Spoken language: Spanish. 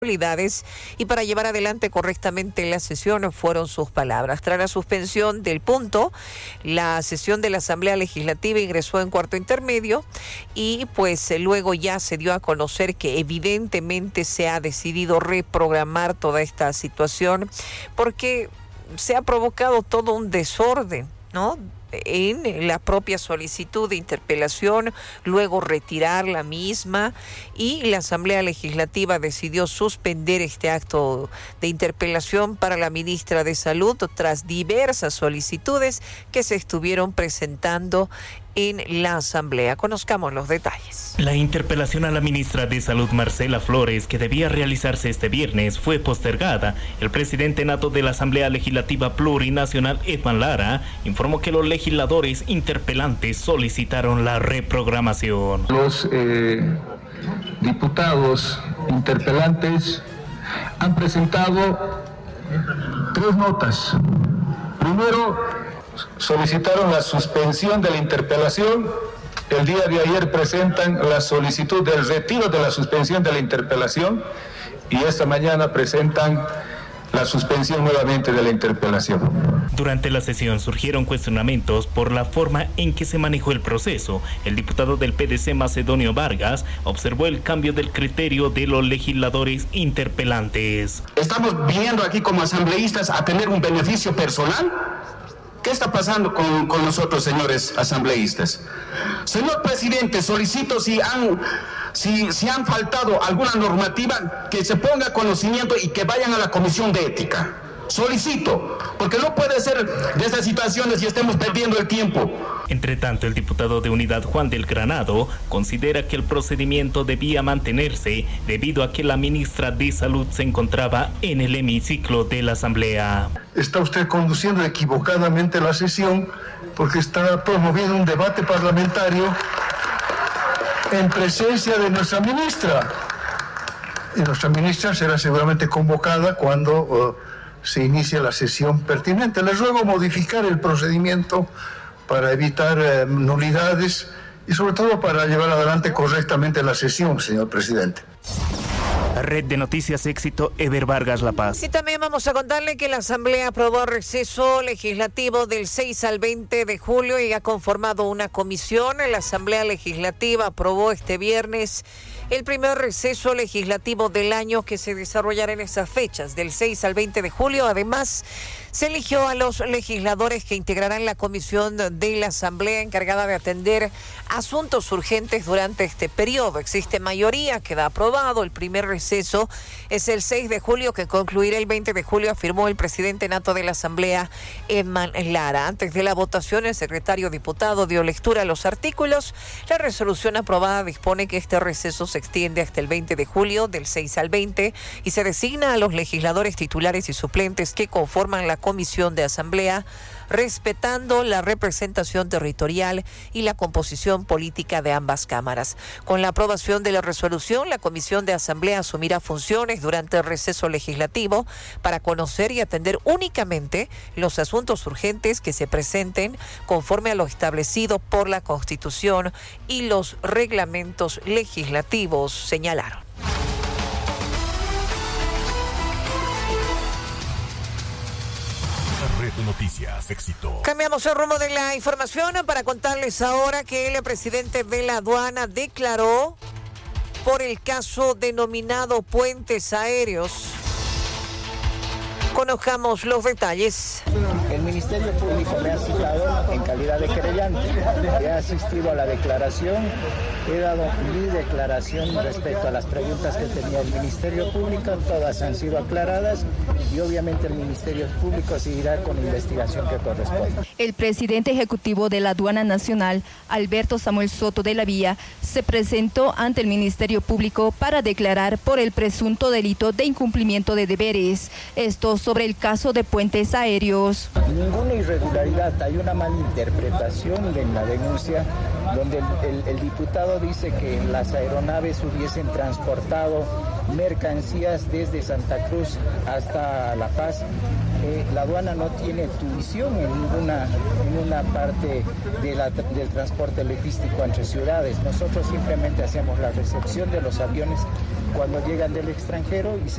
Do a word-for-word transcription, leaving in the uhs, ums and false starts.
y para llevar adelante correctamente la sesión fueron sus palabras. Tras la suspensión del punto, la sesión de la Asamblea Legislativa ingresó en cuarto intermedio y pues luego ya se dio a conocer que evidentemente se ha decidido reprogramar toda esta situación porque se ha provocado todo un desorden, ¿no?, en la propia solicitud de interpelación, luego retirar la misma, y la Asamblea Legislativa decidió suspender este acto de interpelación para la ministra de Salud tras diversas solicitudes que se estuvieron presentando en la Asamblea. Conozcamos los detalles. La interpelación a la ministra de Salud, Marcela Flores, que debía realizarse este viernes, fue postergada. El presidente nato de la Asamblea Legislativa Plurinacional, Edman Lara, informó que los legisladores interpelantes solicitaron la reprogramación. Los eh, diputados interpelantes han presentado tres notas. Primero, solicitaron la suspensión de la interpelación. El día de ayer presentan la solicitud del retiro de la suspensión de la interpelación y esta mañana presentan la suspensión nuevamente de la interpelación. Durante la sesión surgieron cuestionamientos por la forma en que se manejó el proceso. El diputado del P D C, Macedonio Vargas, observó el cambio del criterio de los legisladores interpelantes. ¿Estamos viniendo aquí como asambleístas a tener un beneficio personal? ¿Qué está pasando con, con nosotros, señores asambleístas? Señor presidente, solicito si han, si, si han faltado alguna normativa, que se ponga a conocimiento y que vayan a la Comisión de Ética. Solicito, porque no puede ser de estas situaciones y estemos perdiendo el tiempo. Entre tanto, el diputado de Unidad, Juan del Granado, considera que el procedimiento debía mantenerse debido a que la ministra de Salud se encontraba en el hemiciclo de la Asamblea. Está usted conduciendo equivocadamente la sesión porque está promoviendo un debate parlamentario en presencia de nuestra ministra. Y nuestra ministra será seguramente convocada cuando uh, se inicie la sesión pertinente. Les ruego modificar el procedimiento para evitar eh, nulidades y sobre todo para llevar adelante correctamente la sesión, señor presidente. Red de Noticias Éxito, Eber Vargas, La Paz. Y también vamos a contarle que la Asamblea aprobó receso legislativo del seis al veinte de julio y ha conformado una comisión. La Asamblea Legislativa aprobó este viernes el primer receso legislativo del año que se desarrollará en esas fechas, del seis al veinte de julio. Además, se eligió a los legisladores que integrarán la comisión de la Asamblea encargada de atender asuntos urgentes durante este periodo. Existe mayoría, queda aprobado. El primer receso es el seis de julio, que concluirá el veinte de julio, afirmó el presidente nato de la Asamblea, Edman Lara. Antes de la votación, el secretario diputado dio lectura a los artículos. La resolución aprobada dispone que este receso se extiende hasta el veinte de julio, del seis al veinte, y se designa a los legisladores titulares y suplentes que conforman la comisión de Asamblea, respetando la representación territorial y la composición política de ambas cámaras. Con la aprobación de la resolución, la Comisión de Asamblea asumirá funciones durante el receso legislativo para conocer y atender únicamente los asuntos urgentes que se presenten conforme a lo establecido por la Constitución y los reglamentos legislativos, señalaron. Red de Noticias Éxito. Cambiamos el rumbo de la información para contarles ahora que el presidente de la aduana declaró por el caso denominado puentes aéreos. Conozcamos los detalles. El Ministerio Público me ha citado en calidad de querellante. He asistido a la declaración, he dado mi declaración respecto a las preguntas que tenía el Ministerio Público, todas han sido aclaradas y obviamente el Ministerio Público seguirá con la investigación que corresponde. El presidente ejecutivo de la Aduana Nacional, Alberto Samuel Soto de la Vía, se presentó ante el Ministerio Público para declarar por el presunto delito de incumplimiento de deberes. Esto sobre el caso de puentes aéreos. Ninguna irregularidad, hay una malinterpretación de la denuncia donde el, el, el diputado dice que las aeronaves hubiesen transportado mercancías desde Santa Cruz hasta La Paz. Eh, la aduana no tiene tuición en ninguna, en una parte de la, del transporte logístico entre ciudades. Nosotros simplemente hacemos la recepción de los aviones cuando llegan del extranjero y se